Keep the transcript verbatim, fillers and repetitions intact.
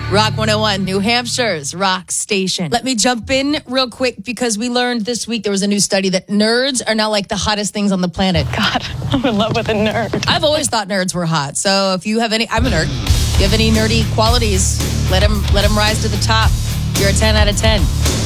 Rock one oh one, New Hampshire's rock station. Let me jump in real quick because we learned this week there was a new study that nerds are now like the hottest things on the planet. God, I'm in love with a nerd. I've always thought nerds were hot. So if you have any, I'm a nerd. If you have any nerdy qualities, let them, let them rise to the top. You're a ten out of ten.